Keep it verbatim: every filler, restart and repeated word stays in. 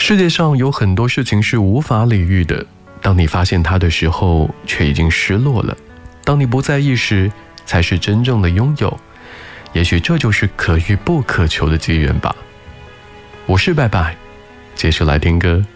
世界上有很多事情是无法理喻的，当你发现它的时候，却已经失落了。当你不在意时，才是真正的拥有。也许这就是可遇不可求的机缘吧。我是拜拜，接着来听歌。